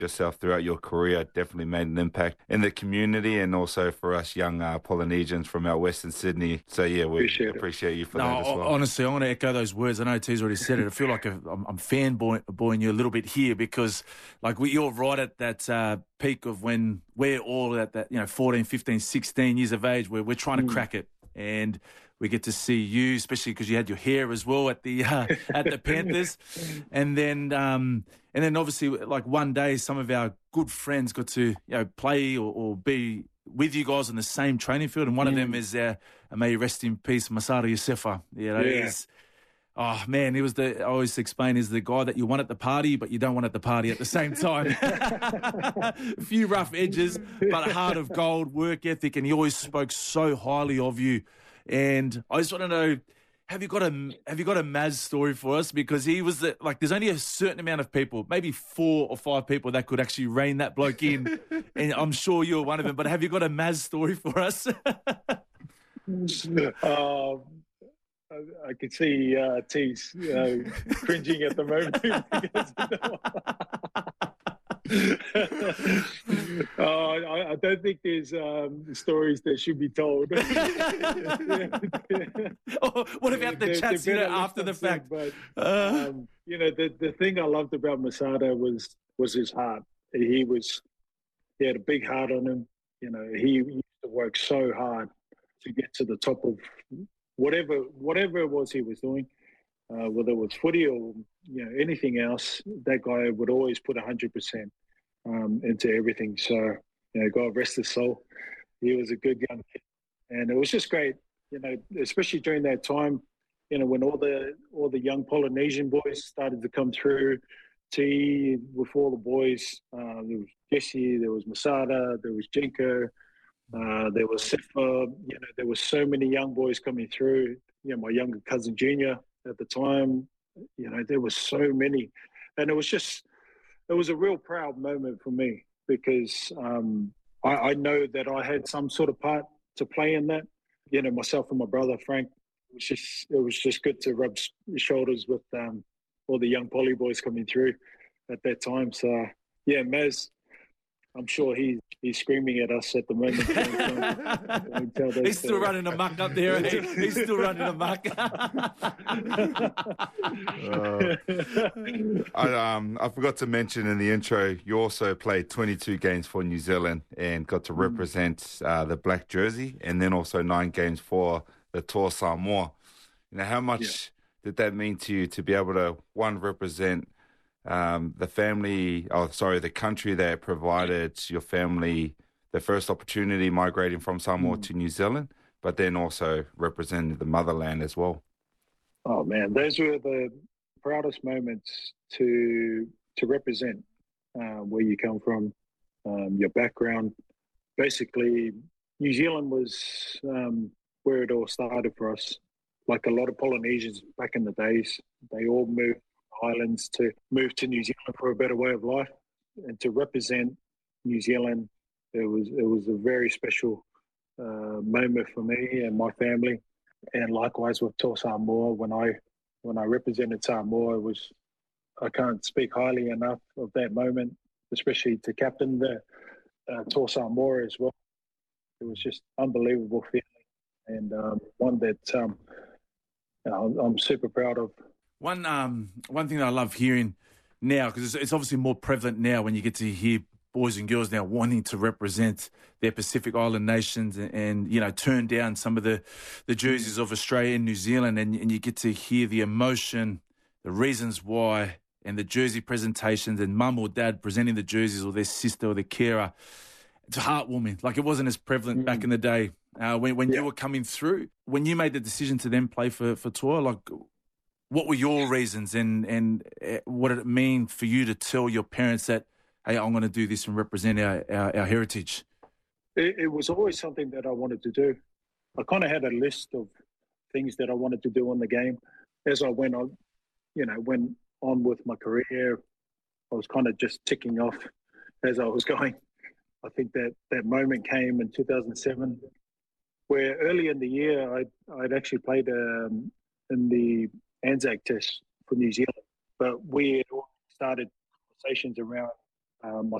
yourself throughout your career. Definitely made an impact in the community and also for us young Polynesians from out Western Sydney. So, yeah, we appreciate you for that as well. Honestly, I'm going to echo those words. I know T's already said it. I feel like I'm fanboying you a little bit here because, like, you're right at that peak of when we're all at that, 14, 15, 16 years of age where we're trying to crack it. And we get to see you, especially because you had your hair as well at the Panthers, and then obviously, like, one day some of our good friends got to play or be with you guys on the same training field, and one of them is may you rest in peace, Masada Yusefa. Oh man, he was I always explain, he's the guy that you want at the party, but you don't want at the party at the same time. A few rough edges, but a heart of gold, work ethic, and he always spoke so highly of you. And I just want to know, have you got a Maz story for us? Because he was there's only a certain amount of people, maybe 4 or 5 people that could actually rein that bloke in, and I'm sure you're one of them. But have you got a Maz story for us? I could see T's cringing at the moment. I don't think there's stories that should be told. What about the chats after the fact? But the thing I loved about Masada was his heart. He had a big heart on him. He used to work so hard to get to the top of whatever it was he was doing, whether it was footy or anything else. That guy would always put 100% into everything. So God rest his soul. He was a good young kid, and it was just great. Especially during that time, when all the young Polynesian boys started to come through. T with all the boys. There was Jesse, there was Masada, there was Jinko. There was Sifa, there were so many young boys coming through. My younger cousin Junior at the time, there were so many. And it was a real proud moment for me because I know that I had some sort of part to play in that. Myself and my brother Frank, it was just good to rub shoulders with all the young poly boys coming through at that time. So, yeah, Maz, I'm sure he's screaming at us at the moment. He's still running amok up there. He's still running amok. I forgot to mention in the intro, you also played 22 games for New Zealand and got to represent the black jersey, and then also 9 games for the Toa Samoa. How much did that mean to you to be able to, one, represent the country that provided your family the first opportunity migrating from Samoa to New Zealand, but then also representing the motherland as well? Oh man, those were the proudest moments to represent where you come from, your background. Basically, New Zealand was where it all started for us. Like a lot of Polynesians back in the days, they all moved islands to move to New Zealand for a better way of life, and to represent New Zealand, it was a very special moment for me and my family. And likewise with Toa Samoa, when I represented Samoa, I can't speak highly enough of that moment, especially to captain the Toa Samoa as well. It was just unbelievable feeling, and one that I'm super proud of. One thing that I love hearing now, because it's obviously more prevalent now when you get to hear boys and girls now wanting to represent their Pacific Island nations and turn down some of the jerseys of Australia and New Zealand, and you get to hear the emotion, the reasons why, and the jersey presentations, and mum or dad presenting the jerseys, or their sister or their carer. It's heartwarming. Like, it wasn't as prevalent back in the day when you were coming through. When you made the decision to then play for Toa, like, what were your reasons, and what did it mean for you to tell your parents that, hey, I'm going to do this and represent our heritage? It was always something that I wanted to do. I kind of had a list of things that I wanted to do in the game. As I went on, went on with my career, I was kind of just ticking off as I was going. I think that moment came in 2007, where early in the year I'd actually played in the Anzac Test for New Zealand, but we had started conversations around I